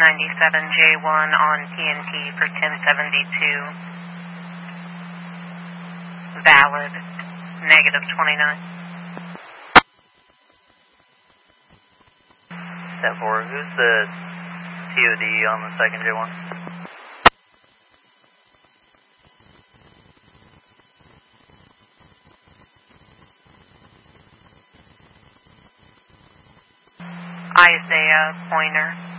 97J1 on TNT for 1072. Valid. Negative 29. 10-4, who's the TOD on the second J1? Isaiah Pointer.